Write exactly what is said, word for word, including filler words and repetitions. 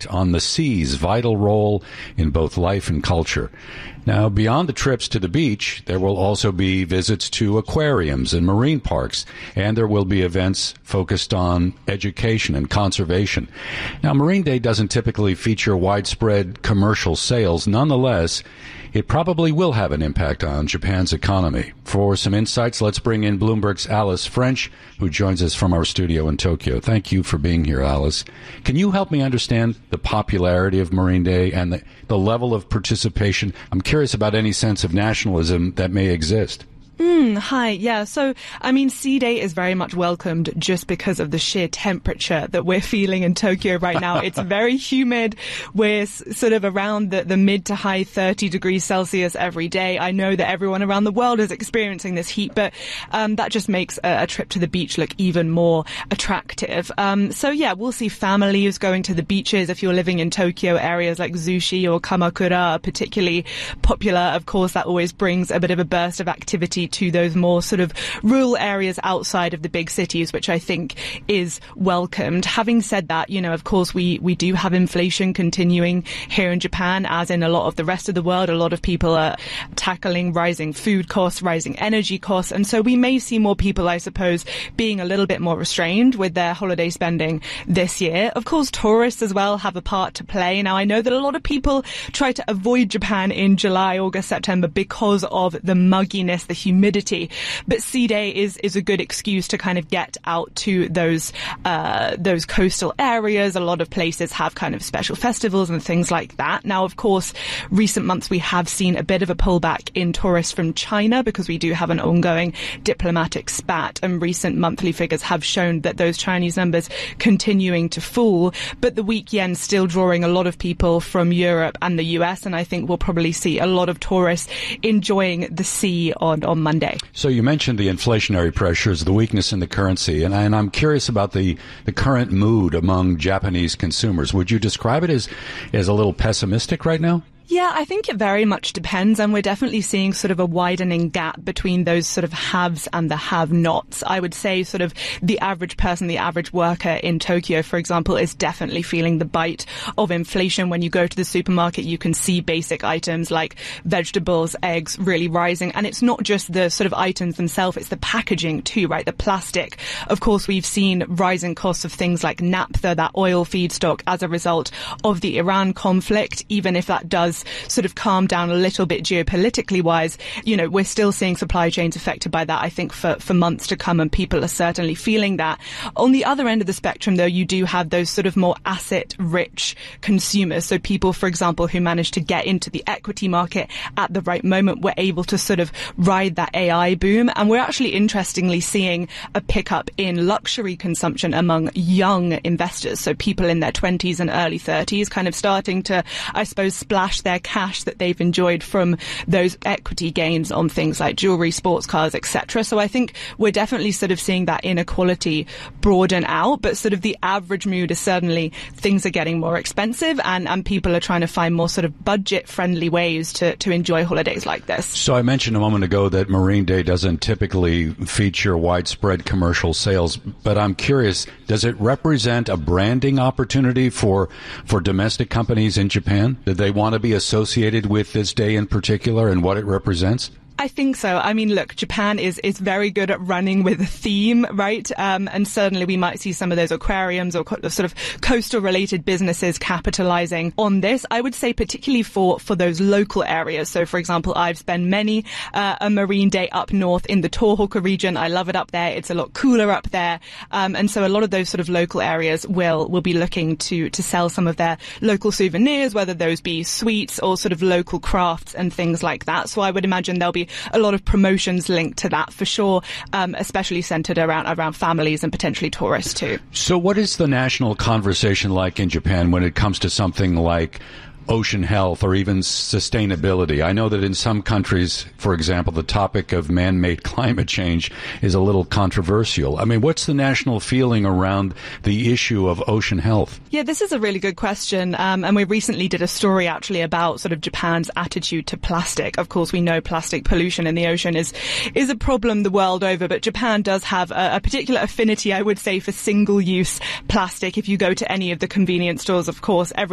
impact on the sea's vital role in both life and culture. Now, beyond the trips to the beach, there will also be visits to aquariums and marine parks, and there will be events focused on education and conservation. Now, Marine Day doesn't typically feature widespread commercial sales. Nonetheless, it probably will have an impact on Japan's economy. For some insights, let's bring in Bloomberg's Alice French, who joins us from our studio in Tokyo. Thank you for being here, Alice. Can you help me understand the popularity of Marine Day and the, the level of participation? I'm curious about any sense of nationalism that may exist. Mm, hi. Yeah. So, I mean, Sea Day is very much welcomed just because of the sheer temperature that we're feeling in Tokyo right now. It's very humid. We're s- sort of around the, the mid to high thirty degrees Celsius every day. I know that everyone around the world is experiencing this heat, but um, that just makes a, a trip to the beach look even more attractive. Um, so, yeah, we'll see families going to the beaches. If you're living in Tokyo, areas like Zushi or Kamakura are particularly popular. Of course, that always brings a bit of a burst of activity to those more sort of rural areas outside of the big cities, which I think is welcomed. Having said that, you know, of course, we, we do have inflation continuing here in Japan, as in a lot of the rest of the world. A lot of people are tackling rising food costs, rising energy costs. And so we may see more people, I suppose, being a little bit more restrained with their holiday spending this year. Of course, tourists as well have a part to play. Now, I know that a lot of people try to avoid Japan in July, August, September because of the mugginess, the humidity. Humidity. But Sea Day is is a good excuse to kind of get out to those uh, those coastal areas. A lot of places have kind of special festivals and things like that. Now, of course, recent months we have seen a bit of a pullback in tourists from China because we do have an ongoing diplomatic spat, and recent monthly figures have shown that those Chinese numbers continuing to fall. But the weak yen still drawing a lot of people from Europe and the U S, and I think we'll probably see a lot of tourists enjoying the sea on on Monday. So you mentioned the inflationary pressures, the weakness in the currency, and, I, and I'm curious about the, the current mood among Japanese consumers. Would you describe it as, as a little pessimistic right now? Yeah, I think it very much depends, and we're definitely seeing sort of a widening gap between those sort of haves and the have-nots. I would say sort of the average person, the average worker in Tokyo, for example, is definitely feeling the bite of inflation. When you go to the supermarket, you can see basic items like vegetables, eggs really rising. And it's not just the sort of items themselves, it's the packaging too, right? The plastic. Of course, we've seen rising costs of things like naphtha, that oil feedstock, as a result of the Iran conflict. Even if that does sort of calm down a little bit geopolitically wise, you know, we're still seeing supply chains affected by that, I think, for, for months to come, and people are certainly feeling that. On the other end of the spectrum, though, you do have those sort of more asset-rich consumers. So people, for example, who managed to get into the equity market at the right moment were able to sort of ride that A I boom. And we're actually interestingly seeing a pickup in luxury consumption among young investors. So people in their twenties and early thirties kind of starting to, I suppose, splash their cash that they've enjoyed from those equity gains on things like jewelry, sports cars, et cetera. So I think we're definitely sort of seeing that inequality broaden out, but sort of the average mood is certainly things are getting more expensive, and, and people are trying to find more sort of budget-friendly ways to, to enjoy holidays like this. So I mentioned a moment ago that Marine Day doesn't typically feature widespread commercial sales, but I'm curious, does it represent a branding opportunity for, for domestic companies in Japan? Do they want to be associated with this day in particular and what it represents? I think so. I mean, look, Japan is, is very good at running with a theme, right? Um, and certainly we might see some of those aquariums or co- sort of coastal related businesses capitalizing on this. I would say particularly for, for those local areas. So, for example, I've spent many uh, a Marine Day up north in the Tohoku region. I love it up there. It's a lot cooler up there. Um, and so a lot of those sort of local areas will, will be looking to, to sell some of their local souvenirs, whether those be sweets or sort of local crafts and things like that. So I would imagine there'll be a lot of promotions linked to that for sure, um, especially centered around around families and potentially tourists too. So what is the national conversation like in Japan when it comes to something like ocean health or even sustainability? I know that in some countries, for example, the topic of man-made climate change is a little controversial. I mean, what's the national feeling around the issue of ocean health? Yeah, this is a really good question. Um, and we recently did a story actually about sort of Japan's attitude to plastic. Of course, we know plastic pollution in the ocean is, is a problem the world over, but Japan does have a, a particular affinity, I would say, for single-use plastic. If you go to any of the convenience stores, of course, every